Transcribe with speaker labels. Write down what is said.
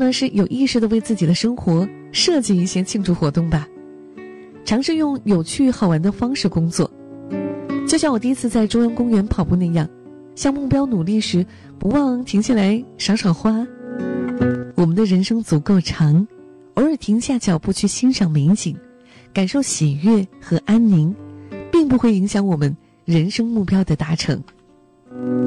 Speaker 1: 呢是有意识地为自己的生活设计一些庆祝活动吧，尝试用有趣好玩的方式工作。就像我第一次在中央公园跑步那样，向目标努力时不忘停下来赏赏花。我们的人生足够长，偶尔停下脚步去欣赏美景，感受喜悦和安宁，并不会影响我们人生目标的达成。